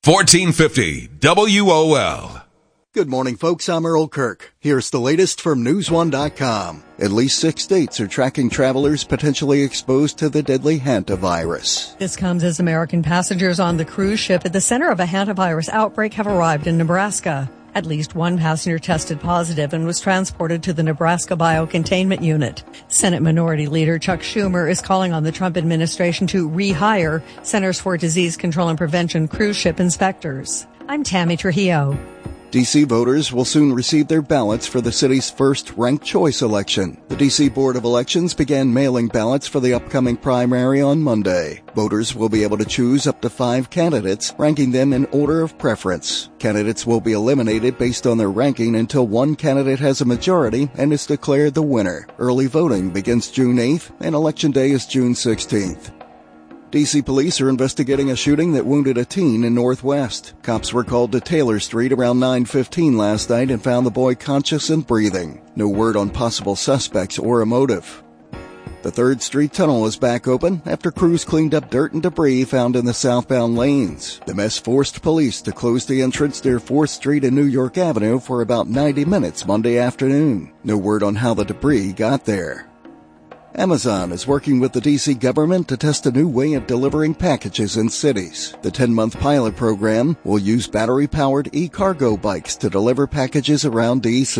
1450 WOL. Good morning, folks. I'm Earl Kirk. Here's the latest from NewsOne.com. At least 6 states are tracking travelers potentially exposed to the deadly hantavirus. This comes as American passengers on the cruise ship at the center of a hantavirus outbreak have arrived in Nebraska. At least one passenger tested positive and was transported to the Nebraska Biocontainment Unit. Senate Minority Leader Chuck Schumer is calling on the Trump administration to rehire Centers for Disease Control and Prevention cruise ship inspectors. I'm Tammy Trujillo. D.C. voters will soon receive their ballots for the city's first ranked choice election. The D.C. Board of Elections began mailing ballots for the upcoming primary on Monday. Voters will be able to choose up to 5 candidates, ranking them in order of preference. Candidates will be eliminated based on their ranking until one candidate has a majority and is declared the winner. Early voting begins June 8th, and Election Day is June 16th. D.C. police are investigating a shooting that wounded a teen in Northwest. Cops were called to Taylor Street around 9:15 last night and found the boy conscious and breathing. No word on possible suspects or a motive. The 3rd Street Tunnel is back open after crews cleaned up dirt and debris found in the southbound lanes. The mess forced police to close the entrance near 4th Street and New York Avenue for about 90 minutes Monday afternoon. No word on how the debris got there. Amazon is working with the D.C. government to test a new way of delivering packages in cities. The 10-month pilot program will use battery-powered e-cargo bikes to deliver packages around D.C.